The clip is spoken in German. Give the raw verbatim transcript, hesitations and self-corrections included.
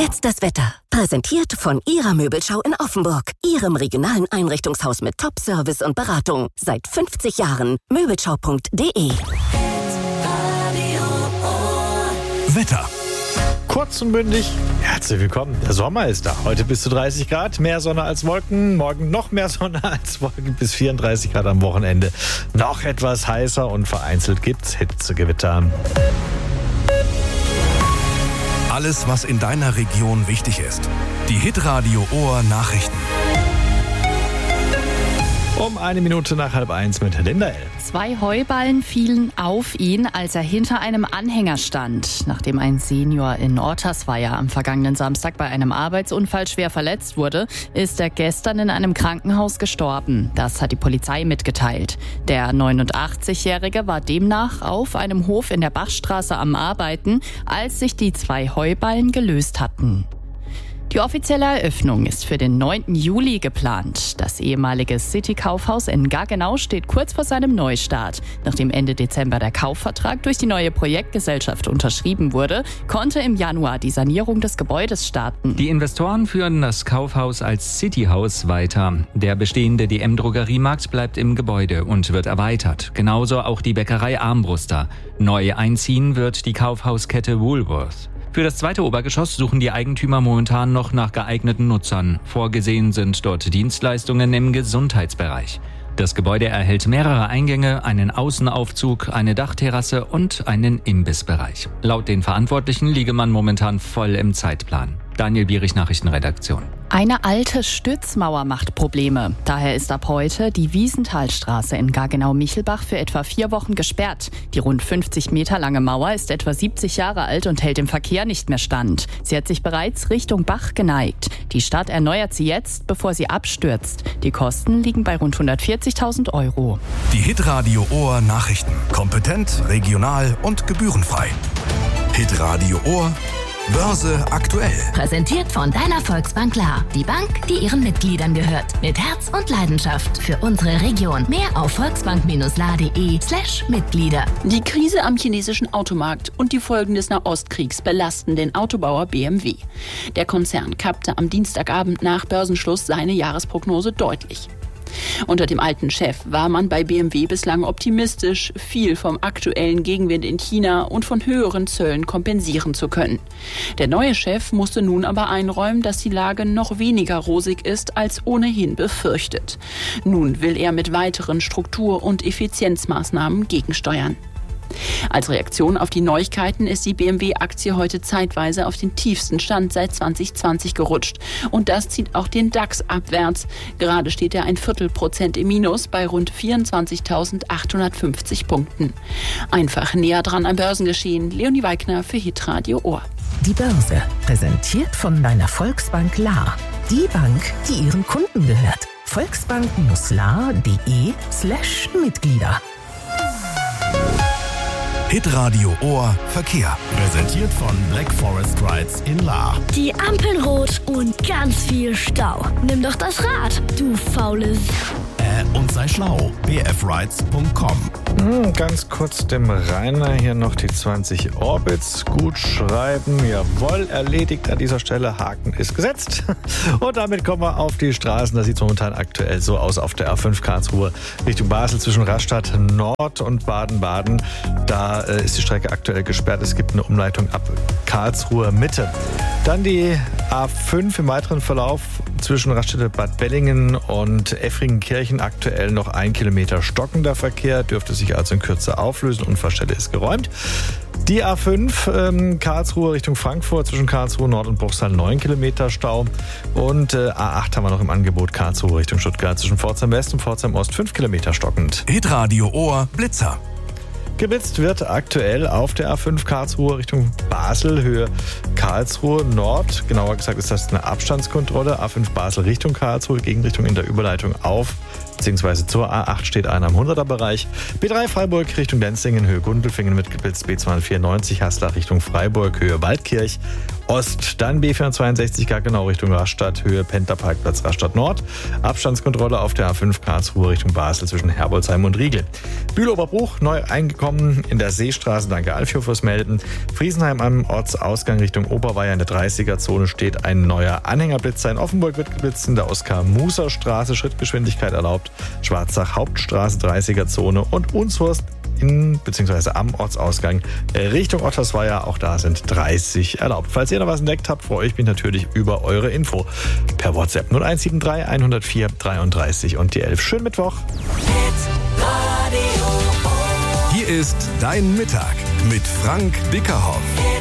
Jetzt das Wetter. Präsentiert von Ihrer Möbelschau in Offenburg. Ihrem regionalen Einrichtungshaus mit Top-Service und Beratung. Seit fünfzig Jahren. Möbelschau punkt de. Wetter. Kurz und bündig, herzlich willkommen. Der Sommer ist da. Heute bis zu dreißig Grad, mehr Sonne als Wolken. Morgen noch mehr Sonne als Wolken, bis vierunddreißig Grad am Wochenende. Noch etwas heißer und vereinzelt gibt's Hitzegewitter. Alles, was in deiner Region wichtig ist. Die Hitradio Ohr Nachrichten. Um eine Minute nach halb eins mit Linda L. Zwei Heuballen fielen auf ihn, als er hinter einem Anhänger stand. Nachdem ein Senior in Ortersweier am vergangenen Samstag bei einem Arbeitsunfall schwer verletzt wurde, ist er gestern in einem Krankenhaus gestorben. Das hat die Polizei mitgeteilt. Der neunundachtzigjährige war demnach auf einem Hof in der Bachstraße am Arbeiten, als sich die zwei Heuballen gelöst hatten. Die offizielle Eröffnung ist für den neunten Juli geplant. Das ehemalige City-Kaufhaus in Gaggenau steht kurz vor seinem Neustart. Nachdem Ende Dezember der Kaufvertrag durch die neue Projektgesellschaft unterschrieben wurde, konnte im Januar die Sanierung des Gebäudes starten. Die Investoren führen das Kaufhaus als City-Haus weiter. Der bestehende D M-Drogeriemarkt bleibt im Gebäude und wird erweitert. Genauso auch die Bäckerei Armbruster. Neu einziehen wird die Kaufhauskette Woolworth. Für das zweite Obergeschoss suchen die Eigentümer momentan noch nach geeigneten Nutzern. Vorgesehen sind dort Dienstleistungen im Gesundheitsbereich. Das Gebäude erhält mehrere Eingänge, einen Außenaufzug, eine Dachterrasse und einen Imbissbereich. Laut den Verantwortlichen liege man momentan voll im Zeitplan. Daniel Bierich, Nachrichtenredaktion. Eine alte Stützmauer macht Probleme. Daher ist ab heute die Wiesenthalstraße in Gaggenau-Michelbach für etwa vier Wochen gesperrt. Die rund fünfzig Meter lange Mauer ist etwa siebzig Jahre alt und hält im Verkehr nicht mehr stand. Sie hat sich bereits Richtung Bach geneigt. Die Stadt erneuert sie jetzt, bevor sie abstürzt. Die Kosten liegen bei rund hundertvierzigtausend Euro. Die Hitradio Ohr Nachrichten. Kompetent, regional und gebührenfrei. Hitradio Ohr Börse aktuell. Präsentiert von deiner Volksbank Lahr. Die Bank, die ihren Mitgliedern gehört. Mit Herz und Leidenschaft für unsere Region. Mehr auf volksbank-lahr.de slash Mitglieder. Die Krise am chinesischen Automarkt und die Folgen des Nahostkriegs belasten den Autobauer B M W. Der Konzern kappte am Dienstagabend nach Börsenschluss seine Jahresprognose deutlich. Unter dem alten Chef war man bei B M W bislang optimistisch, viel vom aktuellen Gegenwind in China und von höheren Zöllen kompensieren zu können. Der neue Chef musste nun aber einräumen, dass die Lage noch weniger rosig ist als ohnehin befürchtet. Nun will er mit weiteren Struktur- und Effizienzmaßnahmen gegensteuern. Als Reaktion auf die Neuigkeiten ist die B M W-Aktie heute zeitweise auf den tiefsten Stand seit zwanzig zwanzig gerutscht. Und das zieht auch den DAX abwärts. Gerade steht er ein Viertelprozent im Minus bei rund vierundzwanzigtausendachthundertfünfzig Punkten. Einfach näher dran am Börsengeschehen. Leonie Weigner für Hitradio Ohr. Die Börse, präsentiert von deiner Volksbank Lahr. Die Bank, die ihren Kunden gehört. volksbank-lahr.de slash Mitglieder. Hitradio Ohr Verkehr. Präsentiert von Black Forest Rides in Lahr. Die Ampeln rot und ganz viel Stau. Nimm doch das Rad, du faules. Äh, und sei schlau. b f rides punkt com. Hm, ganz kurz dem Rainer hier noch die zwanzig Orbits gut schreiben. Jawohl, erledigt an dieser Stelle. Haken ist gesetzt. Und damit kommen wir auf die Straßen. Da sieht es momentan aktuell so aus auf der A fünf Karlsruhe Richtung Basel zwischen Rastatt Nord und Baden-Baden. Da äh, ist die Strecke aktuell gesperrt. Es gibt eine Umleitung ab Karlsruhe Mitte. Dann die A fünf im weiteren Verlauf zwischen Raststätte Bad Bellingen und Effringenkirchen. Aktuell noch ein Kilometer stockender Verkehr, dürfte sich also in Kürze auflösen. Unfallstelle ist geräumt. Die A fünf ähm, Karlsruhe Richtung Frankfurt zwischen Karlsruhe Nord und Bruchsal neun Kilometer Stau. Und äh, A acht haben wir noch im Angebot Karlsruhe Richtung Stuttgart zwischen Pforzheim West und Pforzheim Ost fünf Kilometer stockend. Hitradio Ohr Blitzer. Geblitzt wird aktuell auf der A fünf Karlsruhe Richtung Basel, Höhe Karlsruhe Nord. Genauer gesagt ist das eine Abstandskontrolle. A fünf Basel Richtung Karlsruhe, Gegenrichtung in der Überleitung auf beziehungsweise zur A acht steht einer im hunderter Bereich. B drei Freiburg Richtung Lenzingen, Höhe Gundelfingen mit geblitzt. B zweihundertvierundneunzig Haslach Richtung Freiburg, Höhe Waldkirch. Ost. Dann B vierhundertzweiundsechzig Gaggenau Richtung Rastatt, Höhe Penta-Parkplatz Rastatt Nord. Abstandskontrolle auf der A fünf Karlsruhe Richtung Basel zwischen Herbolzheim und Riegel. Bühl-Oberbruch neu eingekommen in der Seestraße. Danke Alfio fürs Melden. Friesenheim am Ortsausgang Richtung Oberweier in der dreißiger-Zone steht ein neuer Anhängerblitzer. In Offenburg wird geblitzt in der Oskar-Muser-Straße. Schrittgeschwindigkeit erlaubt. Schwarzach Hauptstraße dreißiger-Zone und Unshorst in bzw. am Ortsausgang Richtung Ottersweier. Auch da sind dreißig erlaubt. Falls ihr noch was entdeckt habt, freue ich mich natürlich über eure Info. Per WhatsApp null eins sieben drei eins null vier dreiunddreißig und die elf. Schönen Mittwoch. Hier ist Dein Mittag mit Frank Dickerhoff.